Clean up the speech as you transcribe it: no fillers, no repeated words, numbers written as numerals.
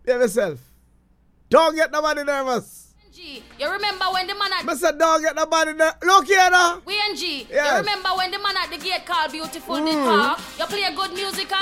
Behave yourself. Don't get nobody nervous. G, you remember when the man at... Mr. Don't get nobody nervous. Look here now. We and G, Yes. you remember when the man at the gate called Beautiful did talk? You play good music and